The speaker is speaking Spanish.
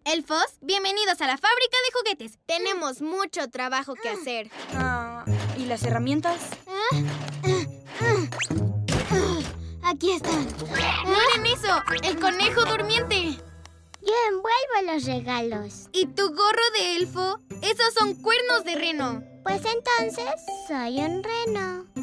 Elfos, bienvenidos a la fábrica de juguetes. Tenemos mucho trabajo que hacer. ¿Y las herramientas? Aquí están. ¡Miren eso! ¡El conejo durmiente! Yo envuelvo los regalos. ¿Y tu gorro de elfo? ¡Esos son cuernos de reno! Pues entonces soy un reno.